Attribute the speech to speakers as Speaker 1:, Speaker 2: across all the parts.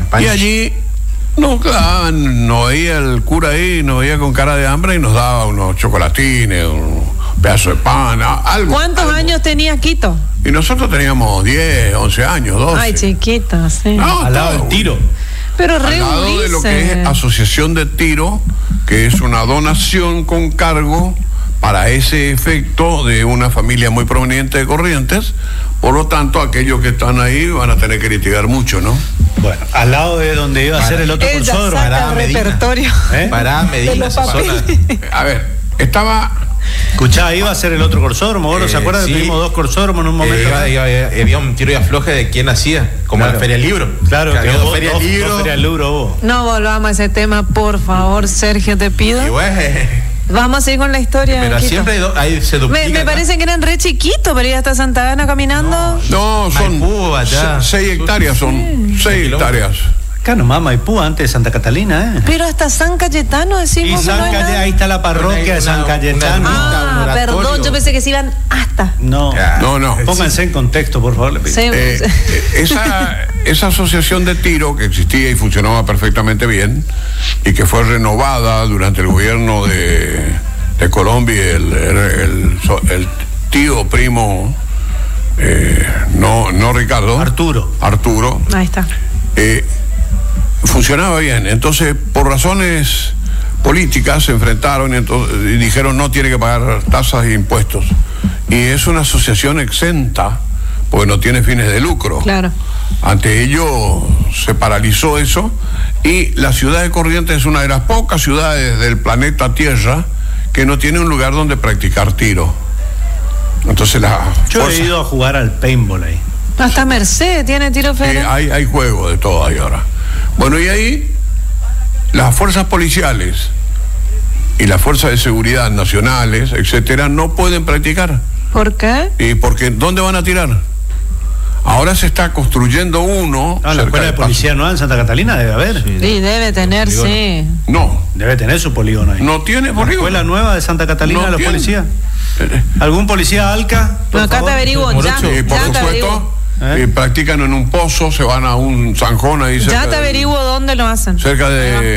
Speaker 1: Y allí nos veía el cura ahí, nos veía con cara de hambre y nos daba unos chocolatines, un pedazo de pan, algo.
Speaker 2: ¿Cuántos años tenía Quito?
Speaker 1: Y nosotros teníamos 10, 11 años, 12.
Speaker 2: Ay, chiquito, sí.
Speaker 1: No,
Speaker 3: al lado del tiro.
Speaker 2: Pero
Speaker 1: al lado de lo que es Asociación de Tiro, que es una donación con cargo para ese efecto de una familia muy proveniente de Corrientes. Por lo tanto, aquellos que están ahí van a tener que litigar mucho, ¿no?
Speaker 3: Bueno, al lado de donde iba a ser el otro cursor,
Speaker 2: Pará Medina.
Speaker 4: Pará Medina, esa zona.
Speaker 1: A ver, estaba...
Speaker 3: Escuchá, iba a ser el otro corsormo. ¿Vos se acuerdan que tuvimos 2 corsormos en un momento?
Speaker 4: Había un tiro y afloje de quién hacía, como
Speaker 3: claro.
Speaker 4: la Feria del Libro.
Speaker 3: Claro, que
Speaker 4: había
Speaker 3: vos,
Speaker 4: Feria del Libro.
Speaker 3: Feria del Libro vos.
Speaker 2: No volvamos a ese tema, por favor, Sergio, te pido.
Speaker 4: Y bueno,
Speaker 2: vamos a seguir con la historia.
Speaker 4: pero
Speaker 2: Quito.
Speaker 4: siempre ahí se duplica.
Speaker 2: Me parece que eran re chiquitos para ir hasta Santa Ana caminando.
Speaker 1: No, son
Speaker 4: Maipú, allá.
Speaker 1: 6 hectáreas, son 6 hectáreas.
Speaker 3: Acá nomás Maipú, antes de Santa Catalina, ¿eh?
Speaker 2: Pero hasta San Cayetano decimos.
Speaker 3: Y San Cayetano, ahí está la parroquia de San Cayetano.
Speaker 2: Perdón, yo pensé que se iban hasta.
Speaker 3: No.
Speaker 1: No.
Speaker 3: Pónganse en contexto, por favor.
Speaker 2: Sí.
Speaker 1: Esa asociación de tiro que existía y funcionaba perfectamente bien y que fue renovada durante el gobierno de Colombia, el tío primo, no Ricardo. Arturo.
Speaker 2: Ahí está.
Speaker 1: Funcionaba bien. Entonces, por razones políticas se enfrentaron y dijeron no tiene que pagar tasas e impuestos. Y es una asociación exenta porque no tiene fines de lucro.
Speaker 2: Claro.
Speaker 1: Ante ello se paralizó eso y la ciudad de Corrientes es una de las pocas ciudades del planeta Tierra que no tiene un lugar donde practicar tiro. Entonces
Speaker 3: yo he ido a jugar al paintball ahí.
Speaker 2: Hasta Merced tiene tiro federal.
Speaker 1: Hay juego de todo ahí ahora. Bueno, y ahí las fuerzas policiales y las fuerzas de seguridad nacionales, etcétera, no pueden practicar.
Speaker 2: ¿Por qué?
Speaker 1: ¿Y porque dónde van a tirar? Ahora se está construyendo uno.
Speaker 3: La escuela de policía nueva en Santa Catalina debe haber.
Speaker 2: Sí, debe tener, sí.
Speaker 1: No.
Speaker 3: Debe tener su polígono ahí.
Speaker 1: No tiene polígono.
Speaker 3: ¿La escuela nueva de Santa Catalina de la policía? ¿Algún policía ALCA?
Speaker 2: No, acá te averiguo, ya.
Speaker 1: Sí, por supuesto. Practican en un pozo, se van a un zanjón ahí cerca.
Speaker 2: Ya te averiguo dónde lo hacen.
Speaker 1: Cerca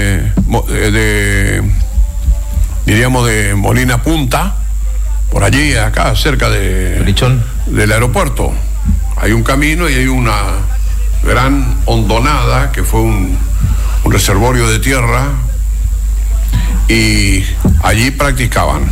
Speaker 1: diríamos de Molina Punta, por allí, acá, cerca del aeropuerto. Hay un camino y hay una gran hondonada que fue un reservorio de tierra y allí practicaban.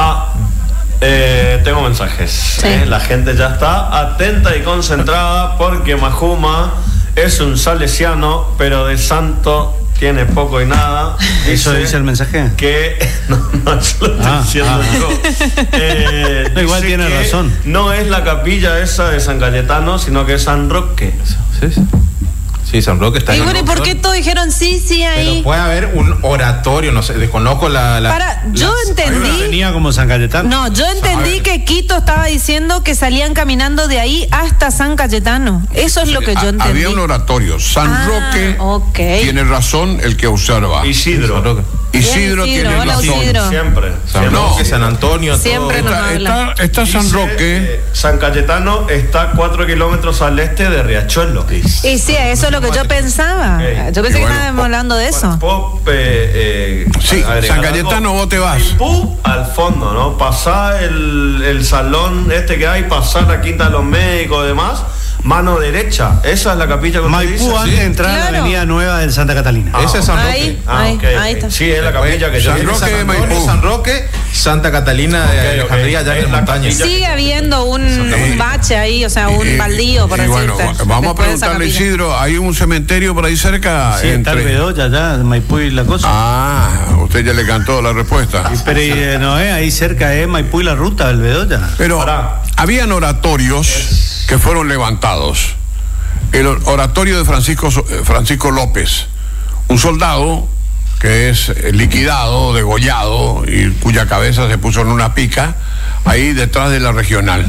Speaker 5: Tengo mensajes.
Speaker 2: Sí.
Speaker 5: La gente ya está atenta y concentrada porque Majuma es un salesiano, pero de santo tiene poco y nada.
Speaker 3: ¿Eso dice el mensaje?
Speaker 5: Que no eso lo estoy diciendo yo.
Speaker 3: No, igual tiene razón.
Speaker 5: No es la capilla esa de San Cayetano, sino que es San Roque.
Speaker 4: Sí, San Roque está
Speaker 2: Y
Speaker 4: en
Speaker 2: bueno, ¿y por qué todos dijeron sí ahí?
Speaker 4: Pero puede haber un oratorio, no sé, desconozco
Speaker 2: yo entendí.
Speaker 3: Venía como San Cayetano.
Speaker 2: No, yo entendí que Quito estaba diciendo que salían caminando de ahí hasta San Cayetano. Eso es lo que yo entendí.
Speaker 1: Había un oratorio. San Roque tiene razón el que observa.
Speaker 5: Isidro
Speaker 1: tiene
Speaker 2: hola,
Speaker 1: razón.
Speaker 2: Isidro.
Speaker 5: Siempre.
Speaker 4: San Roque, San Antonio,
Speaker 2: siempre
Speaker 4: todo.
Speaker 2: nos habla.
Speaker 1: Está San Roque.
Speaker 5: San Cayetano está 4 kilómetros al este de Riachuelo.
Speaker 2: Y sí, eso es lo que yo pensaba.
Speaker 5: Okay.
Speaker 2: Yo pensé que estábamos hablando de eso.
Speaker 1: Sí, San Cayetano, vos te vas.
Speaker 5: Maipú al fondo, ¿no? Pasá el salón que hay, pasá la Quinta de los Médicos y demás. Mano derecha, esa es la capilla que
Speaker 3: Maipú antes de entrar a la avenida nueva de Santa Catalina.
Speaker 4: Ese es San Roque.
Speaker 2: Ahí está.
Speaker 5: Sí, es la capilla que yo
Speaker 1: San Roque de Maipú.
Speaker 4: San Roque, Santa Catalina de Alejandría, allá en la montaña.
Speaker 2: Sigue habiendo un bache ahí, o sea, un baldío, por decirte.
Speaker 1: Bueno, vamos a preguntarle a Isidro, ¿hay un cementerio por ahí cerca?
Speaker 3: Sí, está el Bedoya allá, Maipú y la cosa.
Speaker 1: Usted ya le cantó la respuesta.
Speaker 3: Pero no es ahí cerca de Maipú y la ruta del Bedoya.
Speaker 1: Pero habían oratorios que fueron levantados. El oratorio de Francisco López, un soldado que es liquidado, degollado y cuya cabeza se puso en una pica ahí detrás de la regional.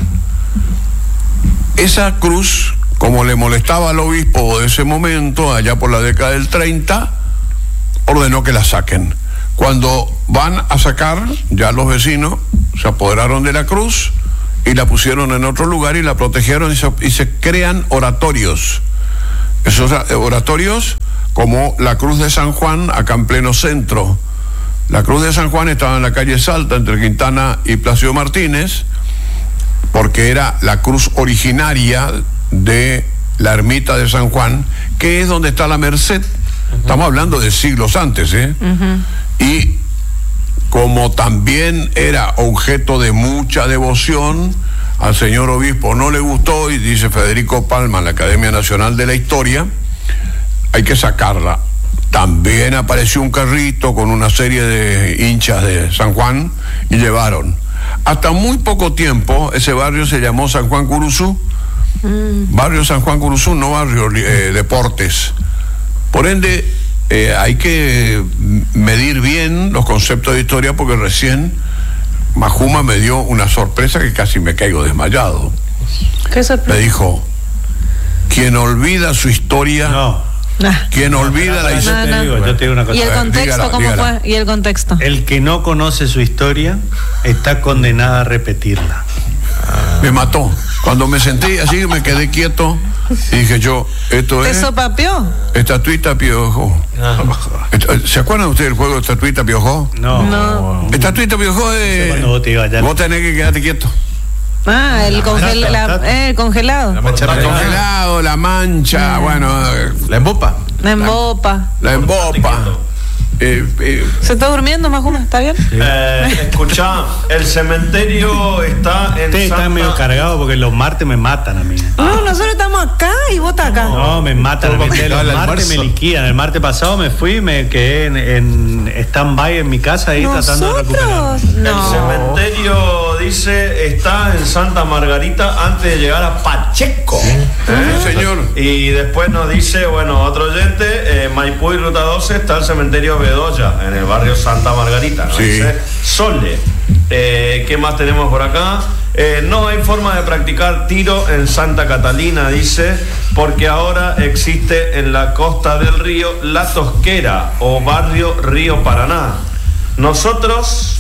Speaker 1: Esa cruz, como le molestaba al obispo de ese momento, allá por la década del 30, ordenó que la saquen. Cuando van a sacar, ya los vecinos se apoderaron de la cruz y la pusieron en otro lugar y la protegieron y se crean oratorios Esos oratorios, como la Cruz de San Juan, acá en pleno centro. La Cruz de San Juan estaba en la calle Salta, entre Quintana y Plácido Martínez, porque era la cruz originaria de la ermita de San Juan, que es donde está la Merced. Estamos hablando de siglos antes, Y como también era objeto de mucha devoción, al señor obispo no le gustó, y dice Federico Palma en la Academia Nacional de la Historia, hay que sacarla. También apareció un carrito con una serie de hinchas de San Juan y llevaron. Hasta muy poco tiempo ese barrio se llamó San Juan Curuzú, barrio San Juan Curuzú, no barrio Deportes. Por ende, hay que medir bien los conceptos de historia, porque recién Majuma me dio una sorpresa que casi me caigo desmayado.
Speaker 2: ¿Qué sorpresa?
Speaker 1: Me dijo: quien olvida su historia, quien olvida la historia.
Speaker 3: Yo te digo una cosa.
Speaker 2: ¿Y el contexto cómo fue? ¿Y el contexto?
Speaker 3: El que no conoce su historia está condenado a repetirla.
Speaker 1: Me mató. Cuando me senté así, me quedé quieto y dije yo, esto
Speaker 2: ¿Te
Speaker 1: es
Speaker 2: sopapeó?
Speaker 1: Estatuita Piojó. ¿Se acuerdan ustedes del juego de Estatuita Piojó?
Speaker 3: No.
Speaker 1: Estatuita Piojó es...
Speaker 3: Cuando vos te ibas allá.
Speaker 1: Vos tenés que quedarte quieto.
Speaker 2: El congelado.
Speaker 4: La mancha.
Speaker 1: El congelado, la mancha, bueno...
Speaker 4: La embopa.
Speaker 2: La embopa.
Speaker 1: La embopa.
Speaker 2: ¿Se está durmiendo, Majuma? ¿Está bien?
Speaker 5: Escuchá, el cementerio está en
Speaker 3: Ustedes están medio cargados porque los martes me matan a mí.
Speaker 2: No, nosotros estamos acá y vos estás acá.
Speaker 3: No, me matan a mí. Los
Speaker 4: el
Speaker 3: martes me liquidan. El martes pasado me fui, me quedé en stand-by en mi casa ahí tratando de recuperar.
Speaker 5: El cementerio, dice, está en Santa Margarita antes de llegar a Pacheco.
Speaker 1: señor.
Speaker 5: Y después nos dice, bueno, otro oyente, Maipú y Ruta 12 está el cementerio Bedoya, en el barrio Santa Margarita. ¿No?
Speaker 1: Sí.
Speaker 5: Dice Sole. ¿Qué más tenemos por acá? No hay forma de practicar tiro en Santa Catalina, dice, porque ahora existe en la costa del río La Tosquera o barrio Río Paraná. Nosotros,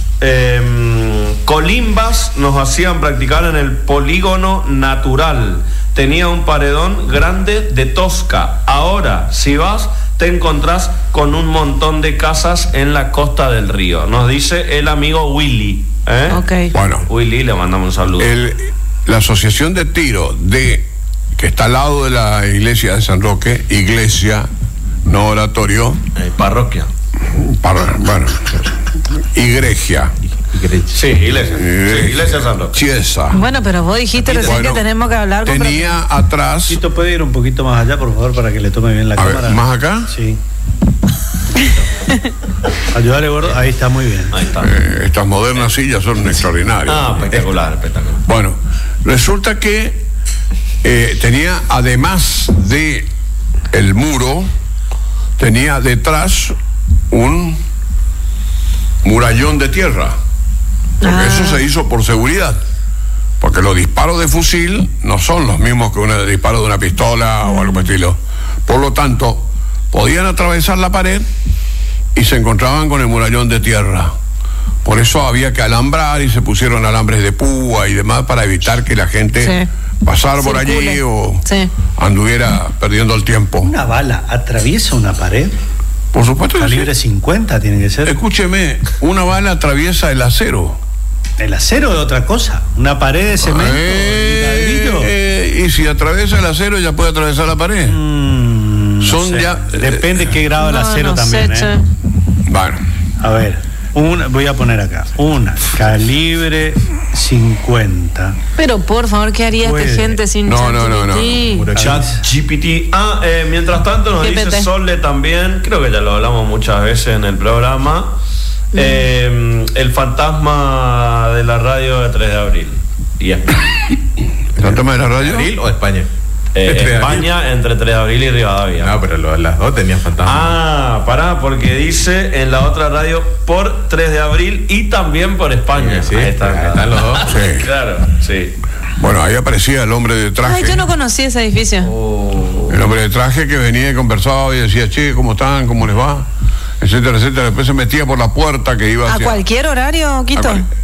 Speaker 5: colimbas nos hacían practicar en el polígono natural. Tenía un paredón grande de tosca. Ahora, si vas, te encontrás con un montón de casas en la costa del río. Nos dice el amigo Willy.
Speaker 2: Ok.
Speaker 1: Bueno,
Speaker 5: Willy, le mandamos un saludo.
Speaker 1: la asociación de tiro que está al lado de la iglesia de San Roque, iglesia, no oratorio.
Speaker 5: Parroquia.
Speaker 1: Bueno, iglesia.
Speaker 5: Sí, iglesia. Sí, iglesia San Roque.
Speaker 1: Chiesa.
Speaker 2: Bueno, pero vos dijiste recién que tenemos que hablar con...
Speaker 1: Tenía atrás...
Speaker 3: Tito, ¿puede ir un poquito más allá, por favor, para que le tome bien la cámara?
Speaker 1: Ver, ¿más acá?
Speaker 3: Sí. Ayúdale, gordo. Ahí está, muy bien.
Speaker 5: Ahí está.
Speaker 1: Estas modernas sillas son extraordinarias.
Speaker 5: Espectacular, espectacular.
Speaker 1: Bueno, resulta que tenía, además de el muro, tenía detrás un murallón de tierra. Porque eso se hizo por seguridad. Porque los disparos de fusil no son los mismos que un disparo de una pistola o algo por el estilo. Por lo tanto, podían atravesar la pared y se encontraban con el murallón de tierra. Por eso había que alambrar y se pusieron alambres de púa y demás para evitar que la gente pasara por allí o anduviera perdiendo el tiempo.
Speaker 3: ¿Una bala atraviesa una pared?
Speaker 1: Por supuesto que
Speaker 3: Calibre 50 tiene que ser.
Speaker 1: Escúcheme, una bala atraviesa el acero.
Speaker 3: ¿El acero es otra cosa? ¿Una pared de cemento?
Speaker 1: Y si atraviesa el acero ya puede atravesar la pared. Son
Speaker 3: sé.
Speaker 1: ya...
Speaker 3: Depende qué grado del acero también,
Speaker 1: Bueno.
Speaker 3: A ver, voy a poner acá. Una calibre 50.
Speaker 2: Pero por favor, ¿qué haría esta gente sin
Speaker 5: ChatGPT? Mientras tanto nos dice Sole también, creo que ya lo hablamos muchas veces en el programa, el fantasma de la radio de 3 de abril. Y España.
Speaker 1: ¿El fantasma de la radio?
Speaker 4: ¿Abril o España?
Speaker 5: España entre 3 de abril y Rivadavia.
Speaker 4: No, pero las dos tenían fantasma.
Speaker 5: Porque dice en la otra radio por 3 de abril y también por España.
Speaker 4: Sí, ahí están los dos.
Speaker 1: Sí.
Speaker 5: Claro, sí.
Speaker 1: Bueno, ahí aparecía el hombre de traje.
Speaker 2: Ay, yo no conocí ese edificio.
Speaker 1: El hombre de traje que venía y conversaba y decía, che, ¿cómo están? ¿Cómo les va? Etcétera, etcétera. Después se metía por la puerta que iba
Speaker 2: ¿A cualquier horario, Quito?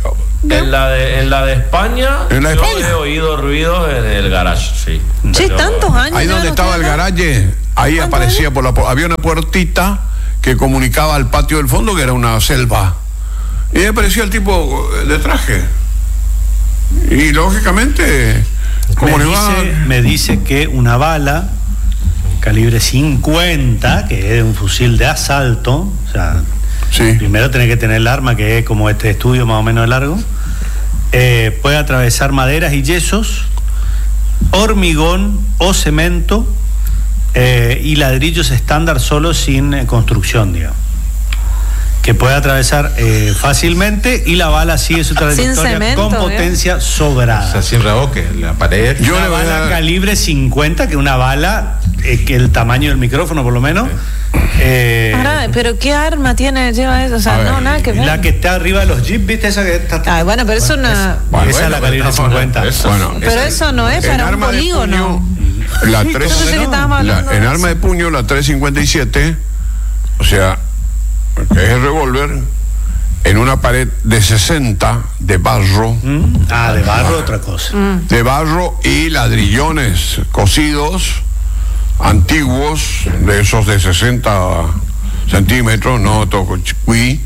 Speaker 5: En la de España,
Speaker 1: ¿En la de
Speaker 5: yo
Speaker 1: España?
Speaker 5: he oído ruidos en el garage, sí.
Speaker 2: Che,
Speaker 5: Pero-
Speaker 2: tantos años.
Speaker 1: Ahí
Speaker 2: ya
Speaker 1: donde
Speaker 2: no
Speaker 1: estaba el
Speaker 2: queda nada.
Speaker 1: garaje, ahí
Speaker 2: ¿Cuántos
Speaker 1: aparecía había una puertita que comunicaba al patio del fondo, que era una selva. Y ahí aparecía el tipo de traje. Y lógicamente, como le va.
Speaker 3: Me dice que una bala calibre 50, que es un fusil de asalto, o sea,
Speaker 1: Sí.
Speaker 3: primero tenés que tener el arma, que es como este estudio más o menos de largo, puede atravesar maderas y yesos, hormigón o cemento y ladrillos estándar solo sin construcción, digamos. Que puede atravesar fácilmente y la bala sigue su trayectoria
Speaker 2: cemento,
Speaker 3: con potencia sobrada.
Speaker 4: O sea, sin reboque, la pared.
Speaker 1: Yo
Speaker 3: Una
Speaker 1: le voy a
Speaker 3: bala
Speaker 1: dar-
Speaker 3: calibre 50, que es una bala que el tamaño del micrófono por lo menos.
Speaker 2: Pará, pero ¿qué arma lleva eso? O sea,
Speaker 1: A ver,
Speaker 2: no, nada que ver.
Speaker 3: La que está arriba de los jeeps, ¿viste? Esa que está.
Speaker 2: Ay, bueno, pero eso es una...
Speaker 1: Bueno,
Speaker 3: esa es la calibre
Speaker 4: estamos
Speaker 3: 50.
Speaker 4: hablando de eso.
Speaker 1: Bueno,
Speaker 2: Pero eso no es
Speaker 1: en
Speaker 2: para un
Speaker 1: arma de
Speaker 2: polígono.
Speaker 1: puño, la
Speaker 2: Yo pensé que estábamos hablando
Speaker 1: en
Speaker 2: de
Speaker 1: arma de
Speaker 2: eso.
Speaker 1: puño, la 357, o sea, que es el revólver, en una pared de 60 de barro,
Speaker 3: De barro, otra cosa.
Speaker 1: de barro y ladrillones cocidos, antiguos, de esos de 60 centímetros, no toco chicuí.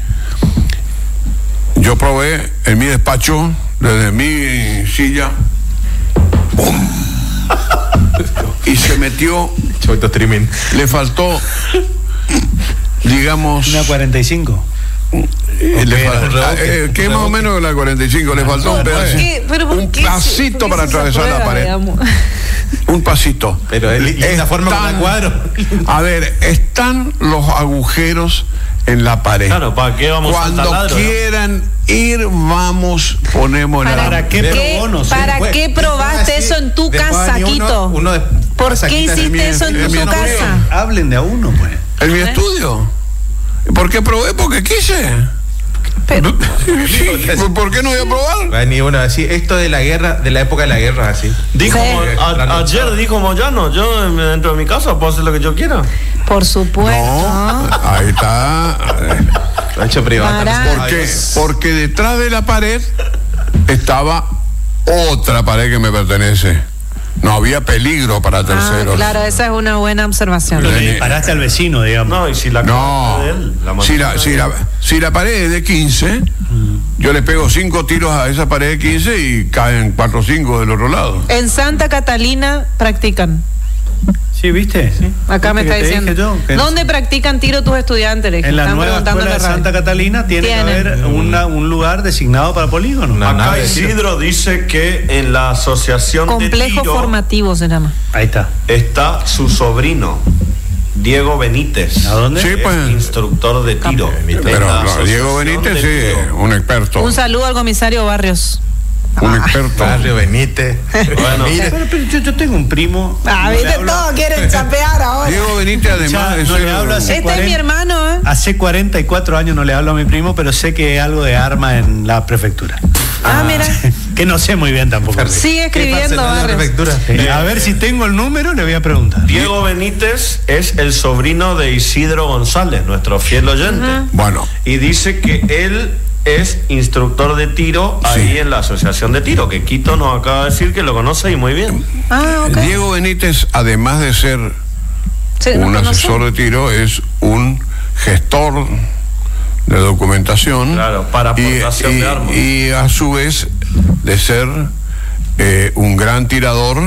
Speaker 1: Yo probé en mi despacho, desde mi silla, ¡pum! Y se metió,
Speaker 4: Choito streaming.
Speaker 1: le faltó, digamos,
Speaker 3: Una 45.
Speaker 1: que más o menos la 45, le faltó un
Speaker 2: ¿Por
Speaker 1: pedazo,
Speaker 2: qué? ¿Pero por
Speaker 1: un
Speaker 2: qué
Speaker 1: pasito
Speaker 2: por qué
Speaker 1: para
Speaker 2: se
Speaker 1: atravesar la
Speaker 2: aprueba,
Speaker 1: pared.
Speaker 2: digamos?
Speaker 1: Un pasito.
Speaker 4: Pero es linda forma con el cuadro.
Speaker 1: A ver, están los agujeros en la pared.
Speaker 5: Claro, ¿para qué vamos al
Speaker 1: Cuando
Speaker 5: taladro, no?
Speaker 1: quieran ir, vamos, ponemos la...
Speaker 3: ¿Para qué probó? No sé.
Speaker 2: ¿Para qué probaste eso en tu casa, Quito? ¿Por qué hiciste eso en tu casa?
Speaker 3: Hablen de a uno, pues.
Speaker 1: En mi estudio. ¿Por qué probé? Porque quise.
Speaker 2: Pero-
Speaker 1: Sí, ¿por qué no voy a probar?
Speaker 4: Va a venir uno así, esto de la guerra, de la época de la guerra, así.
Speaker 5: Dijo,
Speaker 2: Sí.
Speaker 5: ayer dijo Moyano, yo dentro de mi casa puedo hacer lo que yo quiera.
Speaker 2: Por supuesto.
Speaker 1: No, ahí está.
Speaker 4: Lo ha hecho privado.
Speaker 2: Pará.
Speaker 1: Porque detrás de la pared estaba otra pared que me pertenece. No había peligro para terceros.
Speaker 2: Claro, esa es una buena observación.
Speaker 3: Lo que disparaste al vecino, digamos.
Speaker 5: No, y si la
Speaker 1: No,
Speaker 5: casa de él, la
Speaker 1: si la pared es de 15, yo le pego 5 tiros a esa pared de 15 y caen 4 o 5 del otro lado.
Speaker 2: En Santa Catalina practican.
Speaker 3: Sí, ¿viste?
Speaker 2: Acá me está
Speaker 3: ¿Viste que te
Speaker 2: diciendo.
Speaker 3: dije yo? Que
Speaker 2: ¿Dónde practican tiro tus estudiantes? Le
Speaker 3: En la
Speaker 2: están
Speaker 3: nueva
Speaker 2: preguntando
Speaker 3: escuela
Speaker 2: en
Speaker 3: de
Speaker 2: la radio.
Speaker 3: Santa Catalina tiene que
Speaker 2: Tienen.
Speaker 3: haber un lugar designado para polígono.
Speaker 4: Una
Speaker 5: Acá
Speaker 4: nave.
Speaker 5: Isidro dice que en la asociación de
Speaker 2: Complejo
Speaker 5: tiro
Speaker 2: formativo se llama.
Speaker 3: Ahí está.
Speaker 5: está su sobrino, Diego Benítez.
Speaker 3: ¿A dónde?
Speaker 1: Sí,
Speaker 5: Es
Speaker 1: pues.
Speaker 5: instructor de tiro. En
Speaker 1: Pero
Speaker 5: la
Speaker 1: no, Diego
Speaker 5: asociación
Speaker 1: Benítez,
Speaker 5: de
Speaker 1: sí,
Speaker 5: tiro.
Speaker 1: un experto.
Speaker 2: Un saludo al comisario Barrios.
Speaker 1: Un experto.
Speaker 4: Barrio Benítez.
Speaker 5: Bueno.
Speaker 4: Mire,
Speaker 3: Pero yo tengo un primo.
Speaker 2: Ah,
Speaker 3: no
Speaker 2: viste,
Speaker 3: le hablo-
Speaker 2: todos quieren chapear ahora.
Speaker 1: Diego Benítez, además
Speaker 3: Ya,
Speaker 1: de
Speaker 3: no
Speaker 1: ser
Speaker 3: le hablo así.
Speaker 2: Este es mi hermano, ¿eh?
Speaker 3: Hace 44 años no le hablo a mi primo, pero sé que hay algo de arma en la prefectura.
Speaker 2: Ah, mira.
Speaker 3: Que no sé muy bien tampoco.
Speaker 2: Sigue escribiendo,
Speaker 4: ¿qué pasa en la
Speaker 2: Barrios.
Speaker 4: prefectura?
Speaker 3: A ver si tengo el número, le voy a preguntar.
Speaker 5: Diego Benítez es el sobrino de Isidro González, nuestro fiel oyente.
Speaker 1: Bueno,
Speaker 5: Y dice que él es instructor de tiro ahí en la asociación de tiro, que Quito nos acaba de decir que lo conoce y muy bien.
Speaker 2: Ah, ok.
Speaker 1: Diego Benítez, además de ser
Speaker 2: Sí, no
Speaker 1: un
Speaker 2: conozco.
Speaker 1: asesor de tiro, es un gestor de documentación.
Speaker 5: Claro, para aportación de armas.
Speaker 1: Y a su vez de ser un gran tirador,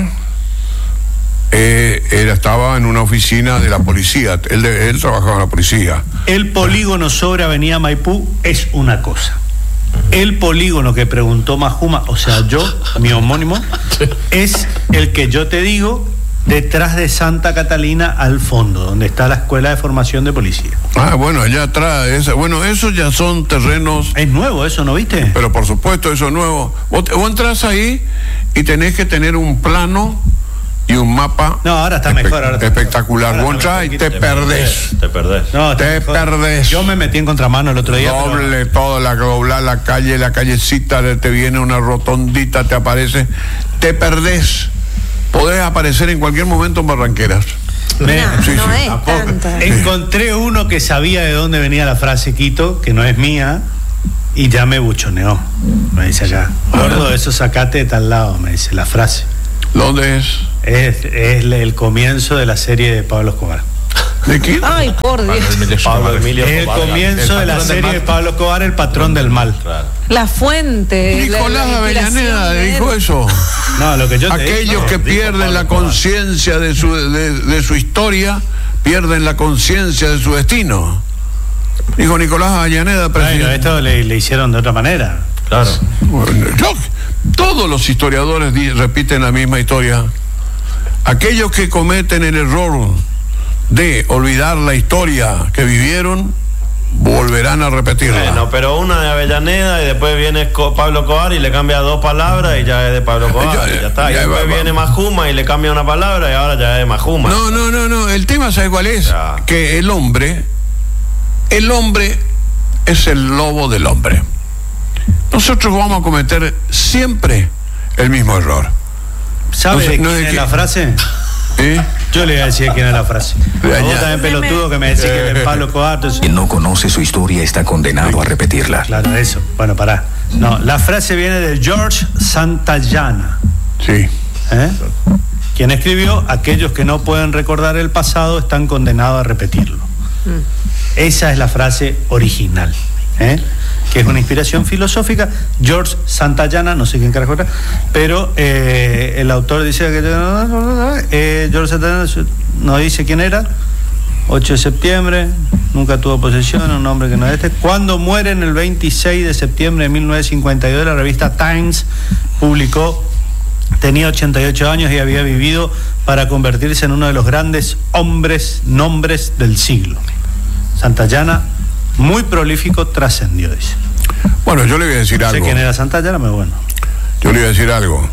Speaker 1: él estaba en una oficina de la policía. Él trabajaba en la policía.
Speaker 3: El polígono sobre Avenida Maipú es una cosa. El polígono que preguntó Majuma, o sea, yo, mi homónimo, es el que yo te digo, detrás de Santa Catalina al fondo, donde está la escuela de formación de policía.
Speaker 1: Ah, bueno, allá atrás. Bueno, esos ya son terrenos.
Speaker 3: Es nuevo eso, ¿no viste?
Speaker 1: Pero por supuesto, eso es nuevo. Vos entras ahí y tenés que tener un plano y un mapa.
Speaker 3: No, ahora está mejor, ahora está
Speaker 1: espectacular.
Speaker 3: mejor.
Speaker 1: Vos entras y te perdés.
Speaker 5: Te perdés.
Speaker 3: No, está
Speaker 1: Te
Speaker 3: mejor.
Speaker 1: perdés.
Speaker 3: Yo me metí en contramano el otro día. pero-
Speaker 1: Doble todo, doblar la calle, la callecita, te viene una rotondita, te aparece. Te perdés. Podés aparecer en cualquier momento en Barranqueras.
Speaker 2: No,
Speaker 1: Sí,
Speaker 2: no
Speaker 1: sí,
Speaker 2: es
Speaker 3: tampoco.
Speaker 2: tanto.
Speaker 3: Encontré uno que sabía de dónde venía la frase Quito, que no es mía, Y ya me buchoneó, me dice acá. Gordo, eso sacate de tal lado, me dice la frase.
Speaker 1: ¿Dónde es?
Speaker 3: Es el comienzo de la serie de Pablo Escobar.
Speaker 1: ¿De quién?
Speaker 2: Ay, por Dios.
Speaker 5: Pablo Emilio
Speaker 3: Es el
Speaker 5: Escobar,
Speaker 3: comienzo de la serie de Pablo Escobar, El patrón del mal.
Speaker 5: Claro.
Speaker 2: La fuente.
Speaker 1: Nicolás Avellaneda dijo eso.
Speaker 3: No, lo que yo te
Speaker 1: Aquellos
Speaker 3: digo,
Speaker 1: que
Speaker 3: dijo
Speaker 1: pierden
Speaker 3: Pablo
Speaker 1: la
Speaker 3: Escobar.
Speaker 1: conciencia de su historia, pierden la conciencia de su destino. Dijo Nicolás Avellaneda,
Speaker 3: Bueno,
Speaker 1: presidente.
Speaker 3: esto le hicieron de otra manera.
Speaker 5: Claro.
Speaker 1: Bueno, todos los historiadores repiten la misma historia. Aquellos que cometen el error de olvidar la historia que vivieron, volverán a repetirla.
Speaker 5: Bueno, pero una de Avellaneda y después viene Pablo Escobar y le cambia 2 palabras y ya es de Pablo Escobar. Y ya está. Y después viene Majuma y le cambia una palabra y ahora ya es Majuma.
Speaker 1: No. El tema, ¿sabe cuál es?
Speaker 5: Ya.
Speaker 1: Que el hombre es el lobo del hombre. Nosotros vamos a cometer siempre el mismo error.
Speaker 3: ¿Sabe de quién es la frase?
Speaker 1: ¿Eh?
Speaker 3: Yo le voy a decir quién es la frase.
Speaker 1: Ya.
Speaker 3: Vos también pelotudo que me decís que es Pablo Escobar.
Speaker 6: Quien no conoce su historia está condenado a repetirla.
Speaker 3: Claro, eso. Bueno, pará. No, la frase viene de George Santayana,
Speaker 1: Sí.
Speaker 3: quien escribió: aquellos que no pueden recordar el pasado están condenados a repetirlo. Esa es la frase original, que es una inspiración filosófica. George Santayana, no sé quién carajo era, pero el autor dice que George Santayana no dice quién era. 8 de septiembre, nunca tuvo posesión, un hombre que no es este. Cuando muere en el 26 de septiembre de 1952, la revista Times publicó: tenía 88 años y había vivido para convertirse en uno de los grandes nombres del siglo. Santayana, muy prolífico, trascendió, dice.
Speaker 1: Bueno, yo le voy a decir
Speaker 3: No sé
Speaker 1: algo.
Speaker 3: quién era Santayana, pero bueno.
Speaker 1: Yo le voy a decir algo.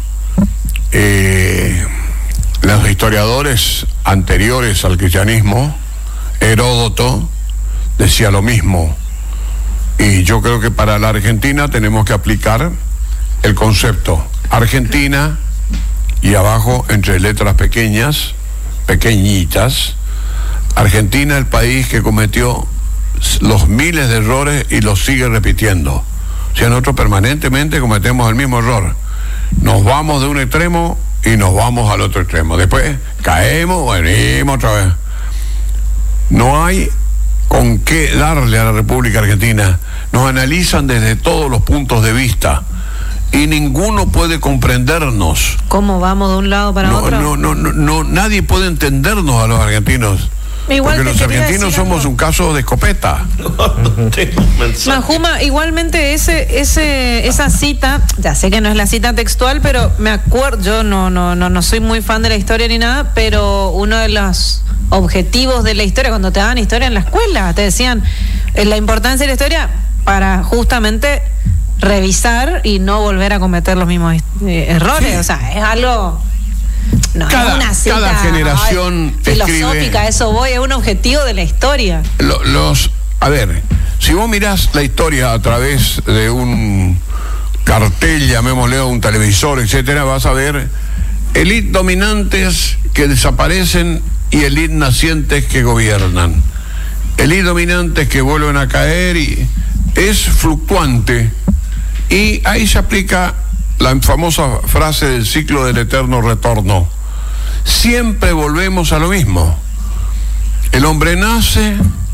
Speaker 1: Los historiadores anteriores al cristianismo, Heródoto decía lo mismo. Y yo creo que para la Argentina tenemos que aplicar el concepto Argentina y abajo, entre letras pequeñas, pequeñitas, Argentina, el país que cometió los miles de errores y los sigue repitiendo. O sea, nosotros permanentemente cometemos el mismo error. Nos vamos de un extremo y nos vamos al otro extremo. Después caemos, venimos otra vez. No hay con qué darle a la República Argentina. Nos analizan desde todos los puntos de vista y ninguno puede comprendernos.
Speaker 2: ¿Cómo vamos de un lado para otro?
Speaker 1: No, nadie puede entendernos a los argentinos.
Speaker 2: Igual
Speaker 1: porque
Speaker 2: te
Speaker 1: los
Speaker 2: quería
Speaker 1: argentinos
Speaker 2: decir
Speaker 1: somos
Speaker 2: algo.
Speaker 1: un caso de escopeta.
Speaker 5: Tengo un mensaje.
Speaker 2: Majuma, igualmente esa cita, ya sé que no es la cita textual, pero me acuerdo, yo no soy muy fan de la historia ni nada, pero uno de los objetivos de la historia, cuando te daban historia en la escuela, te decían la importancia de la historia para justamente revisar y no volver a cometer los mismos errores.
Speaker 1: Sí.
Speaker 2: O sea, es algo... No,
Speaker 1: Cada-
Speaker 2: es una cita,
Speaker 1: cada generación
Speaker 2: filosófica,
Speaker 1: escribe-
Speaker 2: eso voy, es un objetivo de la historia.
Speaker 1: A ver, si vos mirás la historia a través de un cartel, llamémosle, un televisor, etcétera, vas a ver élites dominantes que desaparecen y élites nacientes que gobiernan. Élites dominantes que vuelven a caer y es fluctuante. Y ahí se aplica la famosa frase del ciclo del eterno retorno. Siempre volvemos a lo mismo. El hombre nace,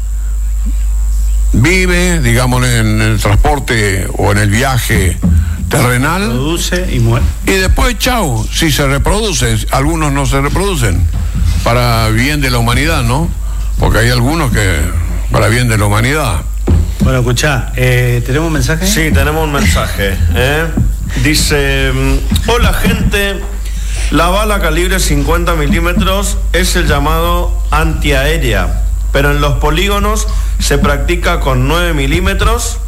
Speaker 1: vive, digamos, en el transporte o en el viaje terrenal,
Speaker 3: Produce y muere.
Speaker 1: y después, chau, si se reproduce. Algunos no se reproducen para bien de la humanidad, ¿no? Porque hay algunos que para bien de la humanidad.
Speaker 3: Bueno, escuchá, ¿tenemos un mensaje?
Speaker 5: Sí, tenemos un mensaje. Dice: hola gente, la bala calibre 50 milímetros es el llamado antiaérea, pero en los polígonos se practica con 9 milímetros,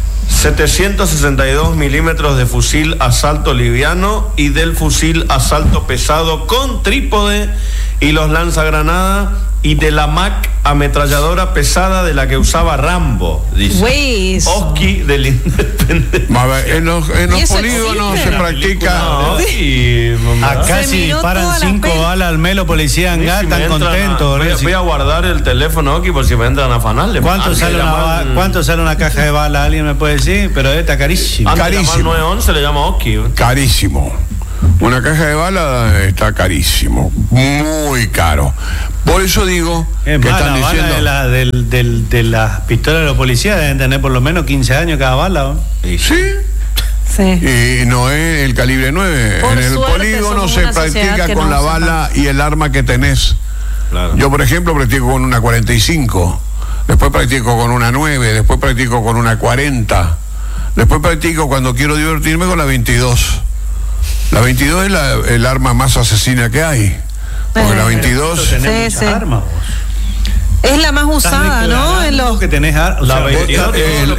Speaker 5: 762 milímetros de fusil asalto liviano y del fusil asalto pesado con trípode y los lanzagranadas y de la Mac ametralladora pesada de la que usaba Rambo, dice.
Speaker 2: Weiss.
Speaker 5: Oski del Independencia.
Speaker 1: A ver, en los polígonos se practica.
Speaker 5: No, y,
Speaker 3: Acá
Speaker 2: Se
Speaker 3: si
Speaker 2: miró
Speaker 3: disparan
Speaker 2: toda la
Speaker 3: 5
Speaker 2: peli.
Speaker 3: balas al melo, policía en gas,
Speaker 5: si me
Speaker 3: están
Speaker 5: entran
Speaker 3: contentos.
Speaker 5: voy a guardar el teléfono, Oki, por si me entran a afanar.
Speaker 3: ¿Cuánto sale una caja de bala? ¿Alguien me puede decir? Pero está carísimo.
Speaker 5: Antes de llamar
Speaker 1: Carísimo.
Speaker 5: 911 le llama Oki.
Speaker 1: Carísimo. Una caja de bala está carísimo, muy caro. Por eso digo
Speaker 3: Es
Speaker 1: que
Speaker 3: más,
Speaker 1: están
Speaker 3: la
Speaker 1: diciendo.
Speaker 3: bala de las pistolas de los policías deben tener por lo menos 15 años cada bala, ¿no?
Speaker 1: Sí,
Speaker 2: Sí.
Speaker 1: y no es el calibre 9.
Speaker 2: Por
Speaker 1: En el
Speaker 2: suerte
Speaker 1: polígono
Speaker 2: somos
Speaker 1: se
Speaker 2: una sociedad
Speaker 1: practica
Speaker 2: que
Speaker 1: con
Speaker 2: no
Speaker 1: la
Speaker 2: usa
Speaker 1: bala y el arma que tenés.
Speaker 5: Claro.
Speaker 1: Yo, por ejemplo, practico con una 45, después practico con una 9, después practico con una 40, después practico cuando quiero divertirme con la 22. La 22 es el arma más asesina que hay. Porque la 22...
Speaker 3: Tenés
Speaker 2: Sí,
Speaker 3: muchas
Speaker 2: sí.
Speaker 3: armas vos.
Speaker 2: Es la más usada, ¿no? En los...
Speaker 3: que tenés
Speaker 5: La 22,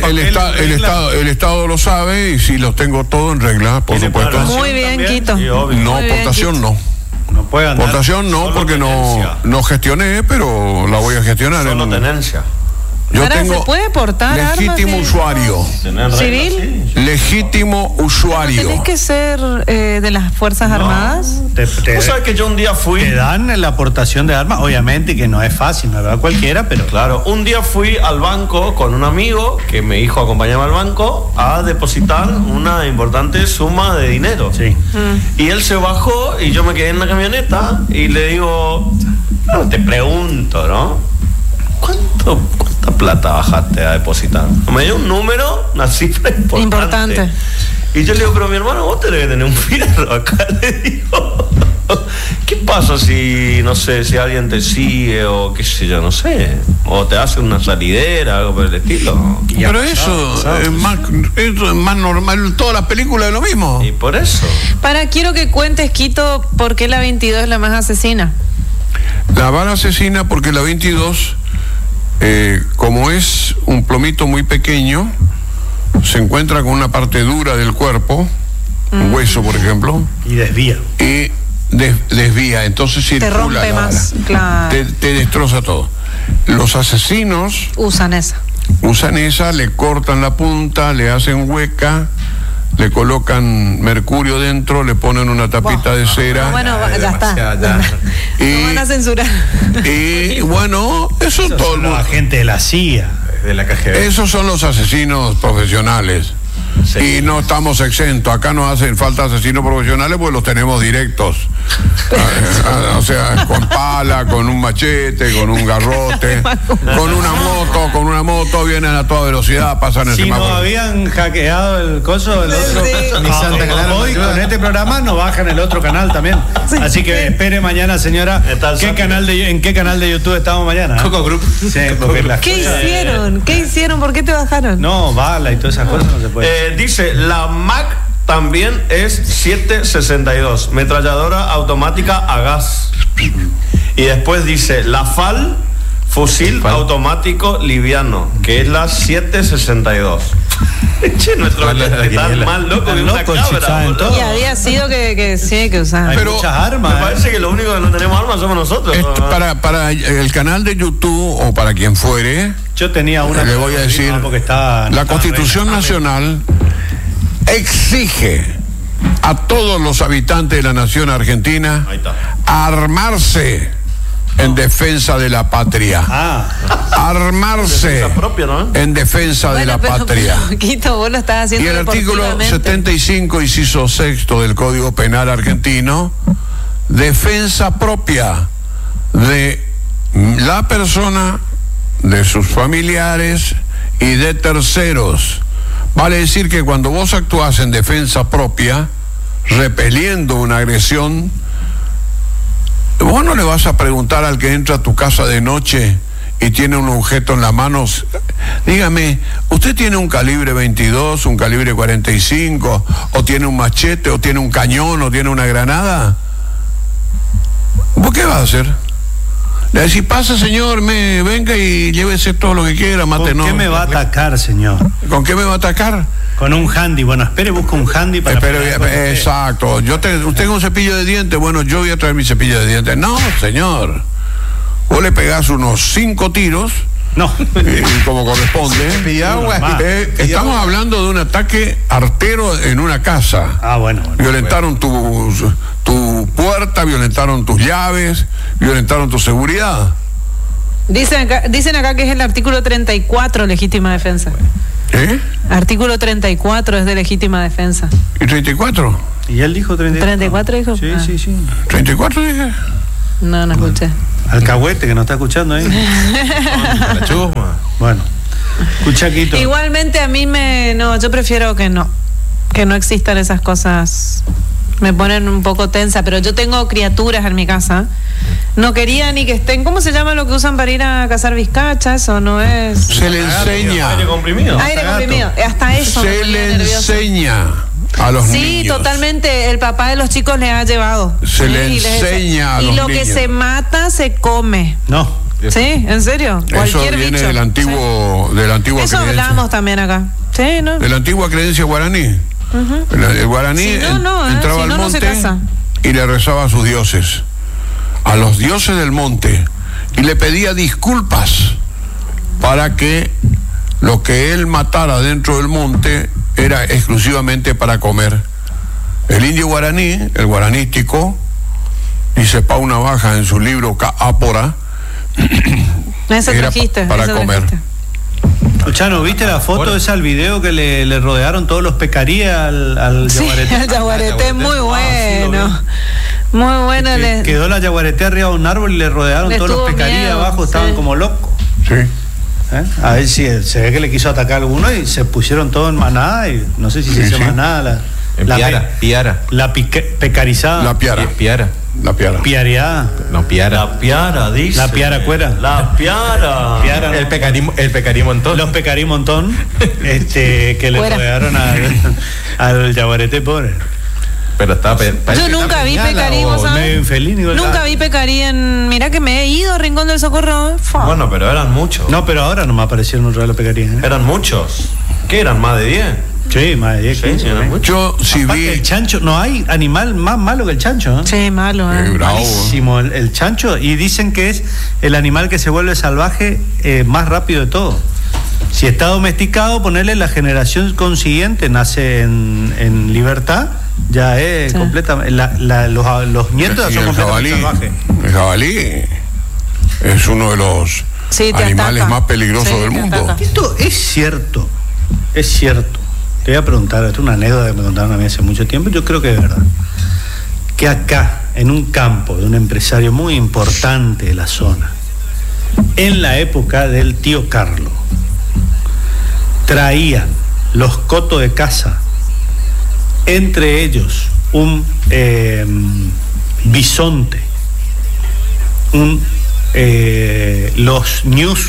Speaker 1: El Estado lo sabe y si los tengo todo en regla, por
Speaker 5: ¿Tiene
Speaker 1: supuesto.
Speaker 5: programación
Speaker 2: Muy bien,
Speaker 5: también?
Speaker 2: Quito.
Speaker 5: Sí, obvio.
Speaker 1: No,
Speaker 2: Muy bien,
Speaker 1: portación
Speaker 2: Quito.
Speaker 1: no.
Speaker 3: No puede andar.
Speaker 1: Portación no,
Speaker 5: Solo
Speaker 1: porque
Speaker 5: tenencia.
Speaker 1: no gestioné, pero la voy a gestionar.
Speaker 5: Solo tenencia.
Speaker 1: Yo
Speaker 2: Ahora,
Speaker 1: tengo
Speaker 2: ¿se puede portar
Speaker 1: legítimo
Speaker 2: armas,
Speaker 1: usuario.
Speaker 5: ¿Tener reglas?
Speaker 2: ¿Civil?
Speaker 5: Sí.
Speaker 1: Legítimo usuario.
Speaker 2: ¿Tenés que ser de las Fuerzas Armadas?
Speaker 5: ¿Vos sabés que yo un día fui?
Speaker 3: Te dan la aportación de armas, obviamente que no es fácil, no lo da cualquiera, pero
Speaker 5: Claro, un día fui al banco con un amigo que me dijo acompañarme al banco a depositar una importante suma de dinero.
Speaker 3: sí.
Speaker 5: Y él se bajó y yo me quedé en la camioneta y le digo, claro, te pregunto, ¿no? ¿Cuánta plata bajaste a depositar? Me dio un número, una cifra importante. Y yo le digo, pero mi hermano, vos tenés que tener un fierro acá. Le digo, ¿qué pasa si, no sé, si alguien te sigue o qué sé yo, no sé? O te hace una salidera, algo por el estilo.
Speaker 1: Pero eso es más normal. Todas las películas es lo mismo.
Speaker 5: Y por eso.
Speaker 2: Quiero que cuentes, Quito, por qué la 22 es la más asesina.
Speaker 1: La bala asesina porque la 22, como es un plomito muy pequeño, se encuentra con una parte dura del cuerpo, un hueso, por ejemplo,
Speaker 3: Y desvía.
Speaker 1: y desvía, entonces circula
Speaker 2: Te rompe
Speaker 1: la
Speaker 2: más,
Speaker 1: bala.
Speaker 2: claro.
Speaker 1: Te destroza todo. Los asesinos
Speaker 2: Usan esa.
Speaker 1: usan esa, le cortan la punta, le hacen hueca, le colocan mercurio dentro, le ponen una tapita de cera.
Speaker 2: No, bueno, ya está.
Speaker 4: demasiado, ya.
Speaker 2: No van a censurar.
Speaker 1: Y bueno, eso
Speaker 3: Esos
Speaker 1: todo
Speaker 3: son
Speaker 1: el
Speaker 3: los
Speaker 1: mundo.
Speaker 3: agentes de la CIA.
Speaker 4: De la KGB.
Speaker 1: Esos son los asesinos profesionales.
Speaker 5: Sí.
Speaker 1: Y no estamos exentos. Acá nos hacen falta asesinos profesionales porque los tenemos directos. O sea, con pala, con un machete, con un garrote, con una moto, vienen a toda velocidad, pasan el
Speaker 3: Si no
Speaker 1: semáforo.
Speaker 3: habían hackeado el coso del otro.
Speaker 2: Sí.
Speaker 4: Mi Santa Clara
Speaker 3: Hoy
Speaker 4: Mayor.
Speaker 3: con este programa nos bajan el otro canal también. Así que espere mañana, señora.
Speaker 5: Está el
Speaker 3: ¿En qué canal de YouTube estamos mañana?
Speaker 4: Coco Group.
Speaker 3: Sí, porque las
Speaker 2: ¿Qué
Speaker 3: cosas-
Speaker 2: hicieron? ¿Qué hicieron? ¿Por qué te bajaron?
Speaker 3: No, bala y todas esas cosas no se puede.
Speaker 5: Dice, la Mac también es 762, metralladora automática a gas. Y después dice, la FAL, fusil automático liviano, que es la 762. Che, nuestro
Speaker 4: ¿Cuál es la
Speaker 5: está
Speaker 4: quiniela?
Speaker 5: mal loco
Speaker 3: Están
Speaker 5: que una
Speaker 3: locos,
Speaker 5: cabra,
Speaker 3: si saben
Speaker 5: boludo.
Speaker 3: todo.
Speaker 2: Y había sido que sí hay que usar.
Speaker 3: Hay
Speaker 1: pero-
Speaker 3: muchas
Speaker 5: Me
Speaker 3: armas.
Speaker 5: parece que lo único que no tenemos armas somos nosotros. ¿no?
Speaker 1: Para el canal de YouTube o para quien fuere,
Speaker 3: Yo tenía una.
Speaker 1: le voy a decir,
Speaker 3: porque estaba-
Speaker 1: la Constitución Nacional exige a todos los habitantes de la nación argentina
Speaker 5: Ahí está.
Speaker 1: armarse en defensa de la patria.
Speaker 3: Ah,
Speaker 1: Armarse
Speaker 5: Defensa propia, ¿no?
Speaker 1: en defensa de la
Speaker 2: Bueno,
Speaker 1: patria.
Speaker 2: pero, Quito, vos lo estás haciendo
Speaker 1: Y el artículo
Speaker 2: deportivamente.
Speaker 1: 75, inciso sexto del Código Penal argentino, defensa propia de la persona, de sus familiares y de terceros. Vale decir que cuando vos actuás en defensa propia, repeliendo una agresión, vos no le vas a preguntar al que entra a tu casa de noche y tiene un objeto en las manos, dígame, ¿usted tiene un calibre 22, un calibre 45, o tiene un machete, o tiene un cañón, o tiene una granada? ¿Vos qué vas a hacer? Le decís, pasa señor, venga y llévese todo lo que quiera,
Speaker 3: ¿con
Speaker 1: mátenos.
Speaker 3: qué me va a atacar, señor?
Speaker 1: ¿Con qué me va a atacar?
Speaker 3: Con un handy. Bueno, espere, busco un handy para.
Speaker 1: Pero,
Speaker 3: pelear con usted.
Speaker 1: exacto. ¿Usted tiene un cepillo de dientes? Bueno, yo voy a traer mi cepillo de dientes. No, señor. vos le pegás unos 5 tiros.
Speaker 3: No.
Speaker 1: Y como corresponde. Estamos hablando de un ataque artero en una casa.
Speaker 3: Bueno.
Speaker 1: Violentaron tu puerta, violentaron tus llaves, violentaron tu seguridad.
Speaker 2: Dicen acá que es el artículo 34, legítima defensa. Artículo 34 es de legítima defensa.
Speaker 1: ¿Y 34?
Speaker 3: ¿Y él dijo 34?
Speaker 2: ¿34 dijo?
Speaker 3: Sí.
Speaker 1: ¿34 dije?
Speaker 2: No escuché.
Speaker 3: Alcahuete, que no está escuchando ahí.
Speaker 4: La chusma.
Speaker 3: Bueno, escuchaquito.
Speaker 2: Igualmente a mí yo prefiero que no existan esas cosas. Me ponen un poco tensa, pero yo tengo criaturas en mi casa. No quería ni que estén. ¿Cómo se llama lo que usan para ir a cazar vizcachas? ¿O no es?
Speaker 1: Se le enseña.
Speaker 5: Aire comprimido.
Speaker 2: Aire comprimido. Hasta eso.
Speaker 1: Se le enseña a los niños.
Speaker 2: Sí, totalmente. El papá de los chicos le ha llevado.
Speaker 1: Se le enseña a los niños.
Speaker 2: Y lo que se mata se come.
Speaker 3: No.
Speaker 2: Sí, ¿en serio?
Speaker 1: Eso
Speaker 2: Cualquier
Speaker 1: viene
Speaker 2: bicho.
Speaker 1: de la antigua
Speaker 2: Eso
Speaker 1: creencia.
Speaker 2: hablamos también acá. Sí, ¿no?
Speaker 1: De la antigua creencia guaraní. El guaraní entraba al monte y le rezaba a sus dioses, a los dioses del monte, y le pedía disculpas para que lo que él matara dentro del monte era exclusivamente para comer. El indio guaraní, el guaranístico, dice Pauna Baja en su libro Ápora, era para comer.
Speaker 3: Luchano, ¿viste la foto esa, el video que le rodearon todos los pecaríes al yaguareté?
Speaker 2: El yaguareté es muy bueno. Muy bueno.
Speaker 3: Quedó la yaguareté arriba de un árbol y le rodearon todos los pecaríes abajo, estaban como locos.
Speaker 1: Sí.
Speaker 3: A ver si se ve que le quiso atacar a alguno y se pusieron todos en manada, y no sé si se dice manada. La pecarizada.
Speaker 1: La piara. La piara.
Speaker 3: Piareada.
Speaker 4: No, piara.
Speaker 5: La piara, dice.
Speaker 3: La piara cuera.
Speaker 5: La piara.
Speaker 3: El
Speaker 4: pecarimontón.
Speaker 3: Los pecarimontón que le rodearon al yaguareté pobre.
Speaker 4: Pero estaba.
Speaker 2: Yo nunca vi pecarí, ¿sabes?
Speaker 3: Infeliz,
Speaker 2: nunca vi pecarí Mirá que me he ido a Rincón del Socorro.
Speaker 5: Bueno, pero eran muchos.
Speaker 3: No, pero ahora no me aparecieron otra vez los pecaríes.
Speaker 5: Eran muchos. ¿Qué eran? ¿Más de 10?
Speaker 3: Sí, más de 10.
Speaker 5: Sí, eran muchos.
Speaker 1: Yo sí vi.
Speaker 3: El chancho, no hay animal más malo que el chancho.
Speaker 2: Sí, malo.
Speaker 3: Malísimo el chancho. Y dicen que es el animal que se vuelve salvaje más rápido de todo. Si está domesticado, ponerle la generación consiguiente, nace en libertad, ya es completamente. Los nietos son completamente salvajes.
Speaker 1: El jabalí es uno de los animales más peligrosos del mundo.
Speaker 3: Esto es cierto. Es cierto. Te voy a preguntar, esto es una anécdota que me contaron a mí hace mucho tiempo, yo creo que es verdad. Que acá, en un campo de un empresario muy importante de la zona, en la época del tío Carlos, traían los cotos de caza, entre ellos un bisonte, los ñus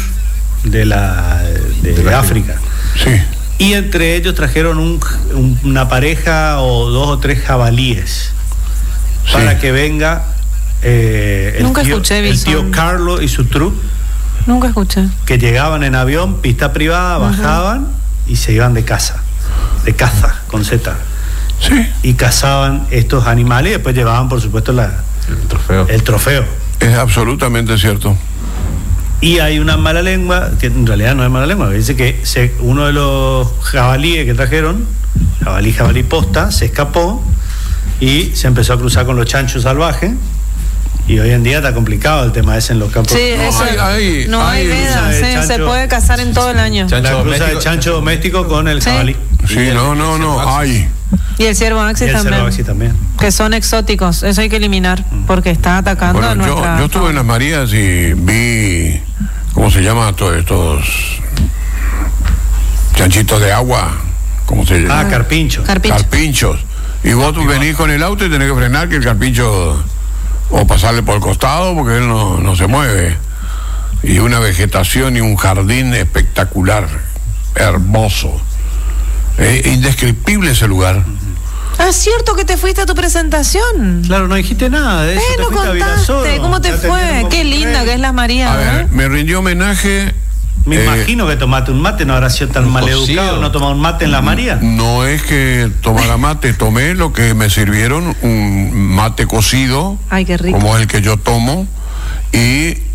Speaker 3: de África.
Speaker 1: Sí.
Speaker 3: Y entre ellos trajeron una pareja o 2 o 3 jabalíes para que venga el tío Carlos y su truck.
Speaker 2: Nunca escuché.
Speaker 3: Que llegaban en avión, pista privada, bajaban y se iban de caza con Z.
Speaker 1: Sí.
Speaker 3: Y cazaban estos animales y después llevaban, por supuesto, el trofeo.
Speaker 1: Es absolutamente cierto.
Speaker 3: Y hay una mala lengua, que en realidad no es mala lengua, que dice que uno de los jabalíes que trajeron, jabalí posta, se escapó y se empezó a cruzar con los chanchos salvajes. Y hoy en día está complicado el tema ese en los campos.
Speaker 2: Sí, no hay veda, se puede cazar en todo el año.
Speaker 3: La cruza de chancho doméstico con el jabalí.
Speaker 1: Sí, hay.
Speaker 2: Y el ciervo axis también. Que son exóticos, eso hay que eliminar, porque está atacando a nuestra...
Speaker 1: Yo estuve en las Marías y vi, ¿cómo se llama? Todos estos chanchitos de agua, ¿cómo se llama? Carpinchos. Y vos venís con el auto y tenés que frenar que el carpincho... o pasarle por el costado porque él no se mueve. Y una vegetación y un jardín espectacular, hermoso. Es indescriptible ese lugar.
Speaker 2: Es cierto que te fuiste a tu presentación.
Speaker 3: Claro, no dijiste nada de eso.
Speaker 2: No contaste, ¿cómo te fue? Qué linda que es Las Marías.
Speaker 1: A ver, me rindió homenaje.
Speaker 3: Me imagino que tomaste un mate, no habrá sido tan maleducado no tomar un mate en La María.
Speaker 1: No es que tomara mate, tomé lo que me sirvieron, un mate cocido.
Speaker 2: Ay, qué rico.
Speaker 1: Como el que yo tomo, y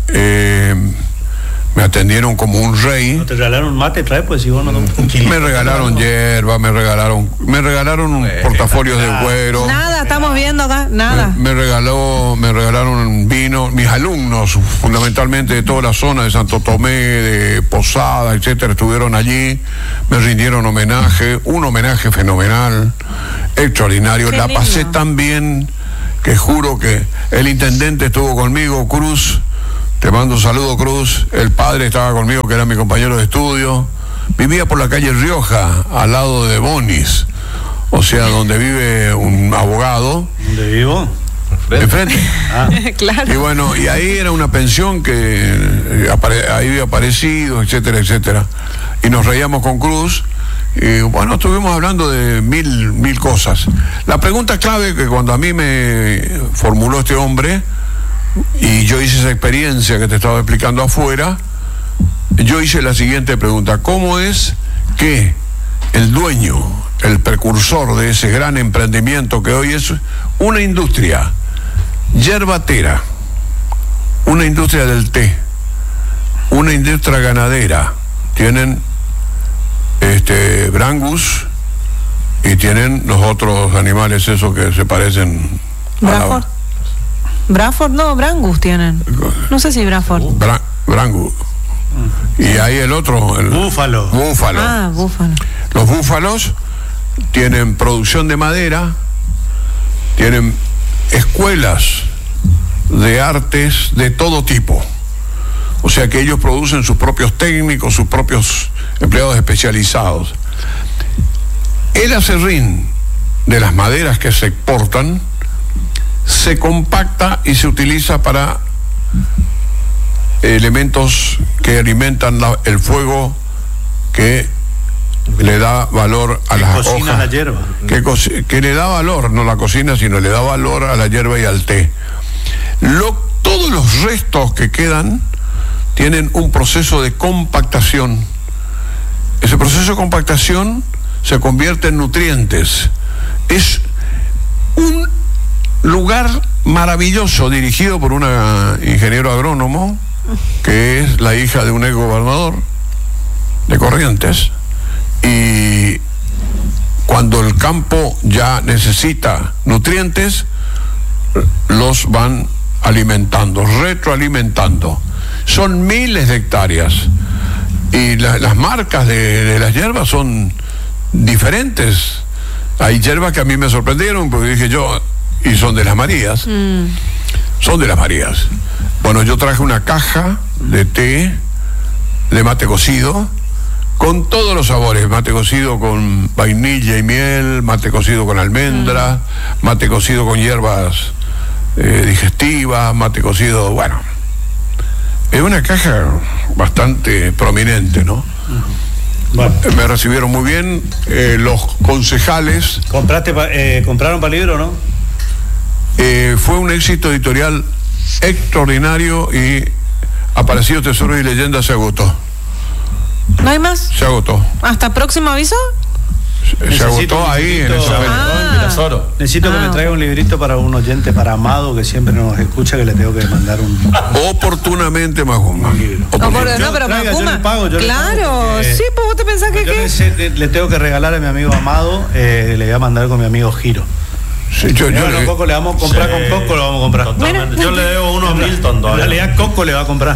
Speaker 1: me atendieron como un rey.
Speaker 3: ¿No te regalaron un mate? Trae, pues si vos no...
Speaker 1: Me regalaron hierba, me regalaron un portafolio de cuero.
Speaker 2: Nada, estamos viendo acá, nada.
Speaker 1: Me regalaron vino. Mis alumnos, fundamentalmente de toda la zona de Santo Tomé, de Posada, etcétera, estuvieron allí, me rindieron homenaje, un homenaje fenomenal, extraordinario.
Speaker 2: Qué
Speaker 1: La pasé
Speaker 2: lindo.
Speaker 1: tan bien que juro que el intendente estuvo conmigo, Cruz. Te mando un saludo, Cruz. El padre estaba conmigo, que era mi compañero de estudio. Vivía por la calle Rioja, al lado de Bonis. O sea, donde vive un abogado.
Speaker 3: ¿Dónde vivo?
Speaker 1: Enfrente.
Speaker 2: Claro.
Speaker 1: Y bueno, y ahí era una pensión que ahí había aparecido, etcétera, etcétera. Y nos reíamos con Cruz. Y bueno, estuvimos hablando de mil cosas. La pregunta clave que cuando a mí me formuló este hombre, y yo hice esa experiencia que te estaba explicando afuera, yo hice la siguiente pregunta: ¿cómo es que el dueño, el precursor de ese gran emprendimiento que hoy es una industria yerbatera, una industria del té, una industria ganadera, tienen Brangus y tienen los otros animales esos que se parecen a
Speaker 2: Braford. Braford no, Brangus tienen. No sé si Braford.
Speaker 1: Brangus. Y ahí el otro, el
Speaker 3: Búfalo.
Speaker 1: Búfalo.
Speaker 2: Ah, búfalo.
Speaker 1: Los búfalos tienen producción de madera, tienen escuelas de artes de todo tipo. O sea que ellos producen sus propios técnicos, sus propios empleados especializados. El acerrín de las maderas que se exportan se compacta y se utiliza para elementos que alimentan el fuego, que le da valor a las hojas.
Speaker 3: Cocina la hierba.
Speaker 1: Que le da valor, no la cocina, sino le da valor a la hierba y al té. Todos los restos que quedan tienen un proceso de compactación. Ese proceso de compactación se convierte en nutrientes. Es un lugar maravilloso, dirigido por una ingeniero agrónomo que es la hija de un ex gobernador de Corrientes, y cuando el campo ya necesita nutrientes, los van alimentando, retroalimentando. Son miles de hectáreas, y las marcas de las hierbas son diferentes. Hay hierbas que a mí me sorprendieron, porque dije yo, y son de las Marías. Son de las Marías. Bueno, yo traje una caja de té, de mate cocido, con todos los sabores: mate cocido con vainilla y miel, mate cocido con almendra, mate cocido con hierbas digestivas, mate cocido, bueno. Es una caja bastante prominente, ¿no?
Speaker 3: Bueno.
Speaker 1: Me recibieron muy bien los concejales.
Speaker 3: ¿Compraron para el libro, no?
Speaker 1: Fue un éxito editorial extraordinario, y Aparecido Tesoros y Leyendas se agotó.
Speaker 2: ¿No hay más?
Speaker 1: Se agotó.
Speaker 2: ¿Hasta próximo aviso?
Speaker 1: Se agotó ahí en esa feria.
Speaker 3: Necesito que me traiga un librito para un oyente, para Amado, que siempre nos escucha, que le tengo que mandar un
Speaker 1: Oportunamente, Majuma.
Speaker 2: No, pero Macuma. Claro, sí, pues vos te pensás que
Speaker 3: le tengo que regalar a mi amigo Amado, le voy a mandar con mi amigo Giro.
Speaker 1: Sí,
Speaker 3: Coco le vamos a comprar, con Coco lo vamos a comprar.
Speaker 5: Totalmente. Yo le debo uno a Milton
Speaker 3: En
Speaker 5: todavía.
Speaker 3: realidad Coco le va a comprar.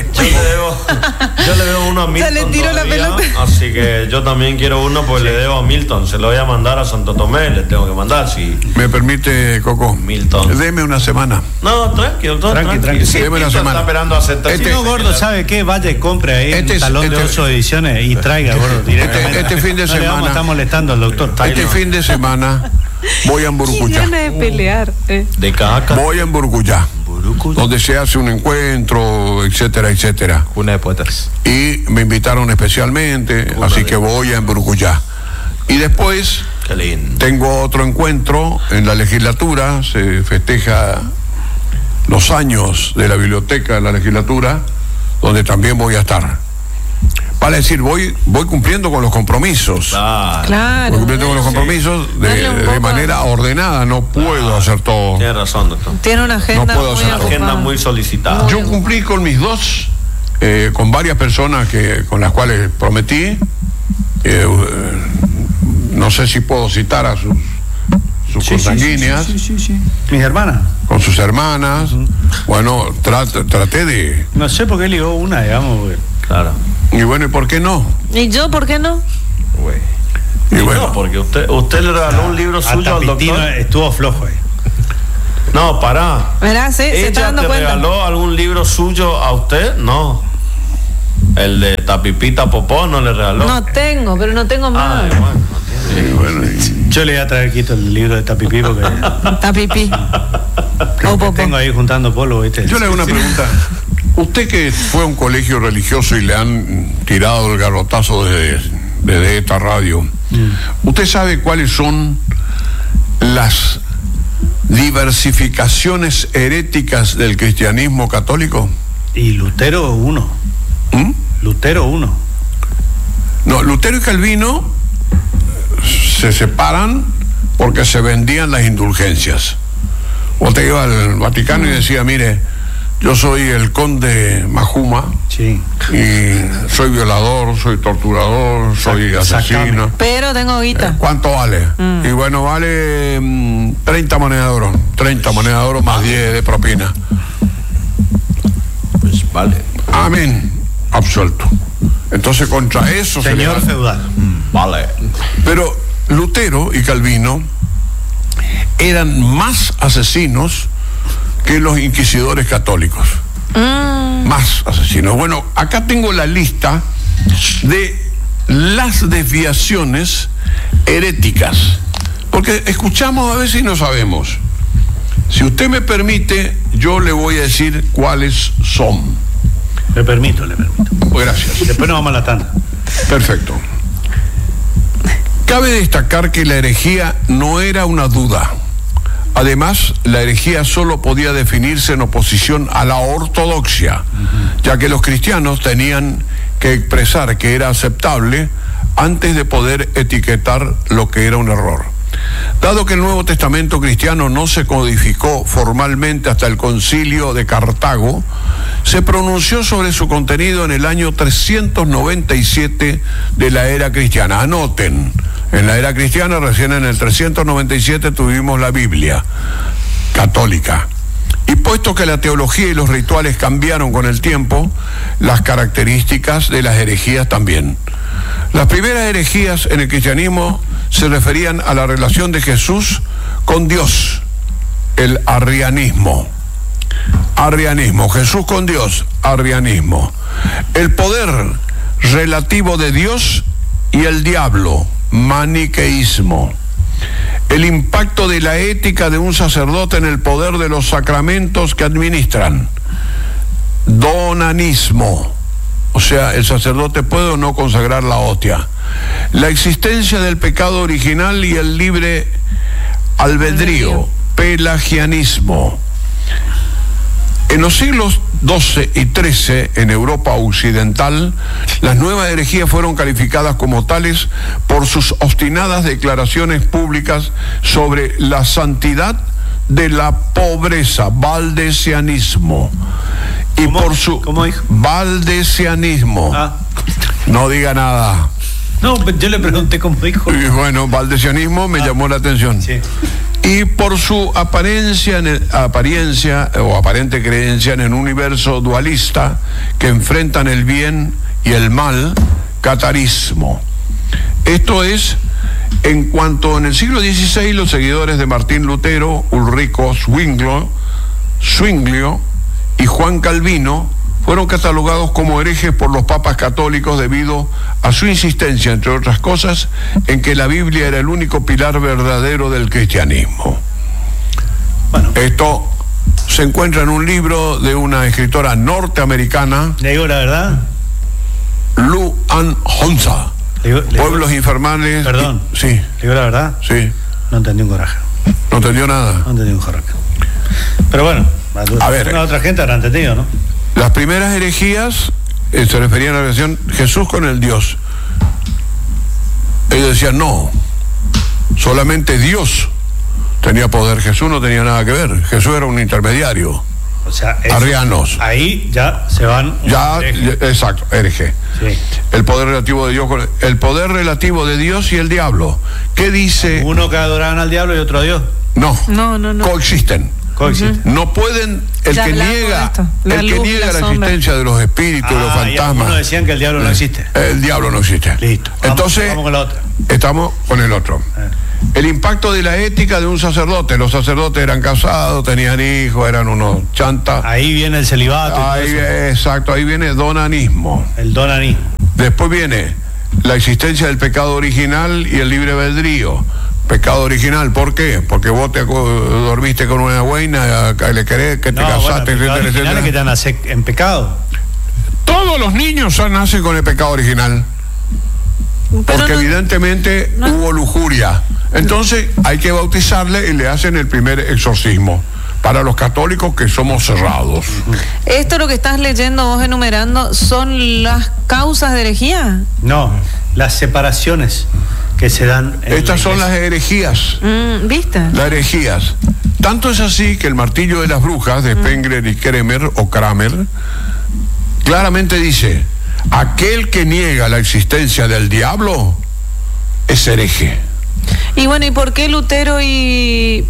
Speaker 5: Yo le debo uno a Milton.
Speaker 2: Se le tiró la
Speaker 5: todavía,
Speaker 2: pelota.
Speaker 5: así que yo también quiero uno, pues le debo a Milton. Se lo voy a mandar a Santo Tomé, le tengo que mandar, si
Speaker 1: ¿Me permite, Coco?
Speaker 5: Milton.
Speaker 1: Deme una semana.
Speaker 5: No, tranquilo, todo
Speaker 3: Tranqui.
Speaker 5: tranquilo.
Speaker 1: Sí, deme una
Speaker 5: Milton
Speaker 1: semana.
Speaker 5: está esperando hacer
Speaker 3: Si no, gordo, ¿sabe qué? Vaya y compre ahí en Salón de Oso Ediciones y traiga, gordo, directamente.
Speaker 1: Este fin de
Speaker 3: No le vamos a
Speaker 1: semana.
Speaker 3: estar molestando al doctor.
Speaker 1: Este fin de semana voy a
Speaker 2: qué
Speaker 1: Emburucuyá.
Speaker 2: ganas de pelear.
Speaker 5: de Caca.
Speaker 1: Voy a Emburucuyá, donde se hace un encuentro, etcétera, etcétera.
Speaker 4: Cuna de poetas.
Speaker 1: Y me invitaron especialmente, así que voy a Emburucuyá. Y después
Speaker 5: Qué lindo.
Speaker 1: tengo otro encuentro en la legislatura. Se festeja los años de la biblioteca de la legislatura, donde también voy a estar. Vale decir, voy cumpliendo con los compromisos.
Speaker 2: Claro.
Speaker 1: Voy cumpliendo con los compromisos de manera ordenada. No puedo hacer todo.
Speaker 5: Tiene razón, doctor.
Speaker 2: Tiene una agenda,
Speaker 1: No puedo
Speaker 2: muy
Speaker 1: hacer
Speaker 2: ocupada.
Speaker 5: Agenda muy solicitada.
Speaker 1: Yo cumplí con mis dos, con varias personas con las cuales prometí. No sé si puedo citar a sus consanguíneas.
Speaker 3: Sí. Mis hermanas.
Speaker 1: Con sus hermanas. Bueno, traté de...
Speaker 3: No sé por qué ligó una, digamos. Porque...
Speaker 5: Claro.
Speaker 1: Y bueno, ¿y por qué no?
Speaker 2: ¿Y yo por qué no?
Speaker 5: Güey.
Speaker 1: Y
Speaker 5: No,
Speaker 1: bueno,
Speaker 5: porque usted le regaló un libro suyo al
Speaker 3: Pitino
Speaker 5: doctor.
Speaker 3: estuvo flojo ahí.
Speaker 5: No, pará.
Speaker 2: Verá, se está
Speaker 5: ¿Ella
Speaker 2: dando
Speaker 5: te
Speaker 2: cuenta.
Speaker 5: regaló algún libro suyo a usted? No. El de Tapipita Popó no le regaló.
Speaker 2: No tengo, pero no tengo más.
Speaker 5: Ay, bueno, no tiene.
Speaker 1: y bueno, y-
Speaker 3: Yo le voy a traer quito el libro de Tapipí porque
Speaker 2: Está pipí. O popó.
Speaker 3: tengo ahí juntando polvo, ¿viste?
Speaker 1: yo le hago una pregunta. Usted que fue a un colegio religioso y le han tirado el garrotazo desde esta radio, ¿usted sabe cuáles son las diversificaciones heréticas del cristianismo católico?
Speaker 3: Y Lutero 1.
Speaker 1: ¿Mm?
Speaker 3: Lutero 1.
Speaker 1: No, Lutero y Calvino se separan porque se vendían las indulgencias. Usted iba al Vaticano y decía, mire, yo soy el conde Majuma
Speaker 3: Sí.
Speaker 1: y soy violador, soy torturador, soy asesino.
Speaker 2: Pero tengo guita.
Speaker 1: ¿Cuánto vale? Y bueno, vale 30 monedas de oro. 30 monedas de oro más 10 de propina.
Speaker 5: Pues vale.
Speaker 1: Amén. Absuelto. Entonces contra eso se
Speaker 3: Señor
Speaker 1: le da-
Speaker 3: feudal.
Speaker 5: Vale.
Speaker 1: Pero Lutero y Calvino eran más asesinos que los inquisidores católicos. Más asesinos. Bueno, acá tengo la lista de las desviaciones heréticas. Porque escuchamos a veces y no sabemos. Si usted me permite, yo le voy a decir cuáles son.
Speaker 3: Le permito.
Speaker 1: Gracias.
Speaker 3: Después nos vamos a la tanda.
Speaker 1: Perfecto. Cabe destacar que la herejía no era una duda. Además, la herejía solo podía definirse en oposición a la ortodoxia, ya que los cristianos tenían que expresar que era aceptable antes de poder etiquetar lo que era un error. Dado que el Nuevo Testamento cristiano no se codificó formalmente hasta el Concilio de Cartago, se pronunció sobre su contenido en el año 397 de la era cristiana. Anoten, en la era cristiana, recién en el 397 tuvimos la Biblia católica. Y puesto que la teología y los rituales cambiaron con el tiempo, las características de las herejías también. Las primeras herejías en el cristianismo se referían a la relación de Jesús con Dios, el arrianismo. Arrianismo, Jesús con Dios, arrianismo. El poder relativo de Dios y el diablo, maniqueísmo. El impacto de la ética de un sacerdote en el poder de los sacramentos que administran, donanismo. O sea, el sacerdote puede o no consagrar la hostia. La existencia del pecado original y el libre albedrío, pelagianismo. En los siglos XII y XIII, en Europa occidental, las nuevas herejías fueron calificadas como tales por sus obstinadas declaraciones públicas sobre la santidad de la pobreza, valdesianismo. Y por su
Speaker 3: ¿Cómo dijo?
Speaker 1: valdesianismo. No diga nada.
Speaker 3: No, yo le pregunté cómo dijo.
Speaker 1: Y bueno, valdesianismo me llamó la atención.
Speaker 3: Sí.
Speaker 1: Y por su apariencia o aparente creencia en el universo dualista que enfrentan el bien y el mal, catarismo. Esto es, en cuanto en el siglo XVI los seguidores de Martín Lutero, Ulrico Zwinglio y Juan Calvino fueron catalogados como herejes por los papas católicos debido a su insistencia, entre otras cosas, en que la Biblia era el único pilar verdadero del cristianismo.
Speaker 3: Bueno,
Speaker 1: Esto se encuentra en un libro de una escritora norteamericana,
Speaker 3: le digo la verdad.
Speaker 1: Lou Ann Honza,
Speaker 3: Le digo-
Speaker 1: Pueblos Infernales.
Speaker 3: Perdón.
Speaker 1: Sí,
Speaker 3: Le digo la verdad.
Speaker 1: sí.
Speaker 3: No entendí un coraje.
Speaker 1: No entendió nada.
Speaker 3: No entendí un coraje. Pero bueno,
Speaker 1: A ver.
Speaker 3: otra gente habrá entendido, ¿no?
Speaker 1: Las primeras herejías se referían a la relación Jesús con el Dios. Ellos decían, no, solamente Dios tenía poder, Jesús no tenía nada que ver, Jesús era un intermediario.
Speaker 3: O sea,
Speaker 1: arrianos.
Speaker 3: Ahí ya se van.
Speaker 1: Exacto, hereje. Sí. El poder relativo de Dios, el poder relativo de Dios y el diablo. ¿Qué dice?
Speaker 3: Uno que adoraban al diablo y otro a Dios.
Speaker 1: No. Coexisten. No pueden, el que niega la existencia de los espíritus, de los fantasmas.
Speaker 3: Algunos decían que el diablo no existe.
Speaker 1: El diablo no existe.
Speaker 3: Listo.
Speaker 1: Entonces,
Speaker 3: vamos con la otra.
Speaker 1: Estamos con el otro. El impacto de la ética de un sacerdote. Los sacerdotes eran casados, tenían hijos, eran unos chantas.
Speaker 3: Ahí viene el celibato.
Speaker 1: Exacto, ahí viene donanismo.
Speaker 3: El donanismo.
Speaker 1: Después viene la existencia del pecado original y el libre albedrío. Pecado original, ¿por qué? Porque vos te dormiste con una buena, le querés, que te casaste, etcétera.
Speaker 3: Que te nace en pecado.
Speaker 1: Todos los niños nacen con el pecado original. Porque evidentemente hubo lujuria. Entonces hay que bautizarle y le hacen el primer exorcismo. Para los católicos que somos cerrados.
Speaker 2: ¿Esto lo que estás leyendo vos enumerando son las causas de herejía?
Speaker 3: No, las separaciones que se dan en
Speaker 1: estas son las herejías.
Speaker 2: ¿Viste?
Speaker 1: Las herejías. Tanto es así que el martillo de las brujas de Spengler y Kramer claramente dice: aquel que niega la existencia del diablo es hereje.
Speaker 2: Y bueno, ¿y por qué Lutero y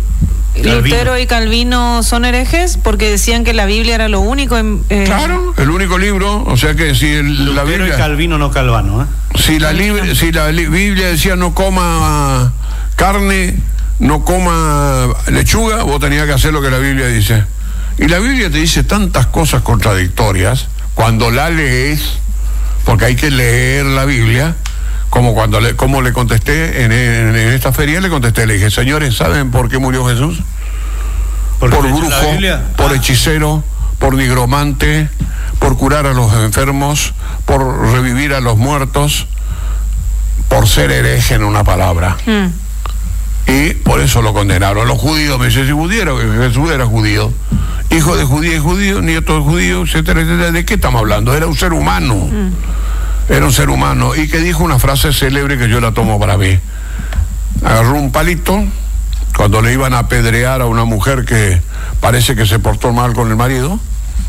Speaker 2: Calvino son herejes? Porque decían que la Biblia era lo único.
Speaker 1: Claro, el único libro. O sea que si la Biblia.
Speaker 3: Lutero y Calvino, no Calvano, ¿eh?
Speaker 1: Si la Biblia decía no coma carne, no coma lechuga, vos tenías que hacer lo que la Biblia dice. Y la Biblia te dice tantas cosas contradictorias cuando la lees, porque hay que leer la Biblia. Como como le contesté en esta feria, le dije: señores, ¿saben por qué murió Jesús? Por brujo, por hechicero, por nigromante, por curar a los enfermos, por revivir a los muertos, por ser hereje, en una palabra. Y por eso lo condenaron. Los judíos, me dicen, si pudiera, que Jesús era judío, hijo de judío y judío, nieto de judío, etcétera, etcétera. ¿De qué estamos hablando? Era un ser humano. Era un ser humano, y que dijo una frase célebre que yo la tomo para mí. Agarró un palito cuando le iban a apedrear a una mujer que parece que se portó mal con el marido,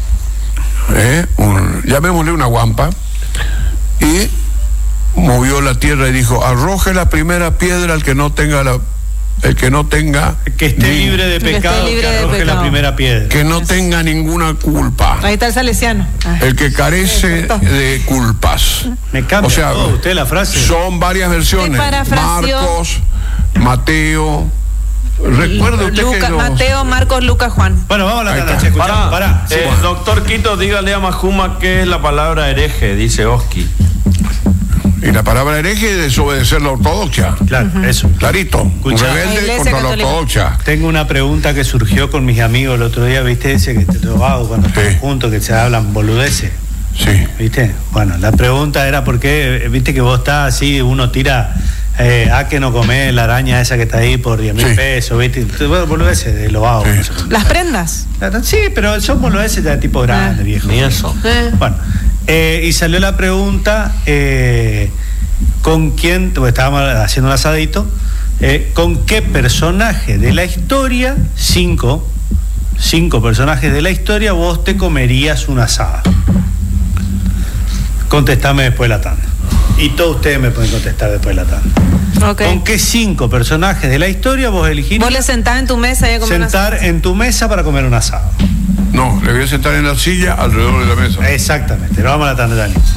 Speaker 1: llamémosle una guampa, y movió la tierra y dijo: arroje la primera piedra al que no tenga
Speaker 3: que esté libre de pecado, que arroje la primera piedra,
Speaker 1: que no tenga ninguna culpa.
Speaker 2: Ahí está el salesiano.
Speaker 1: El que carece de culpas.
Speaker 3: Me cambia todo usted la frase.
Speaker 1: Son varias versiones. Marcos, Mateo. Recuerda usted que
Speaker 2: Mateo, Marcos, Lucas, Juan.
Speaker 3: Bueno, vamos a la cancha. Pará.
Speaker 5: Doctor Quito, dígale a Majuma qué es la palabra hereje, dice Oski.
Speaker 1: Y la palabra hereje es desobedecer la ortodoxia.
Speaker 3: Claro, eso.
Speaker 1: Clarito. Un rebelde contra la ortodoxia.
Speaker 3: Tengo una pregunta que surgió con mis amigos el otro día, ¿viste? Ese que te lo hago cuando estamos juntos, que se hablan boludeces.
Speaker 1: Sí.
Speaker 3: ¿Viste? Bueno, la pregunta era por qué, viste que vos estás así, uno tira que no comés la araña esa que está ahí por 10.000 pesos, ¿viste? Boludeces de lo hago.
Speaker 2: Sí. ¿Las prendas?
Speaker 3: Sí, pero son boludeces de tipo grande, viejo.
Speaker 5: Ni eso.
Speaker 3: Bueno. Y salió la pregunta, ¿con quién? Porque estábamos haciendo un asadito, ¿con qué personaje de la historia, cinco personajes de la historia, vos te comerías un asado? Contestame después de la tanda. Y todos ustedes me pueden contestar después de la tanda.
Speaker 2: Okay.
Speaker 3: ¿Con qué 5 personajes de la historia vos elegirías?
Speaker 2: ¿Vos le sentás en tu mesa y a comer un asado?
Speaker 3: Sentar en tu mesa para comer un asado.
Speaker 1: No, le voy a sentar en la silla alrededor de la mesa.
Speaker 3: Exactamente, lo vamos a la tanda, Dani.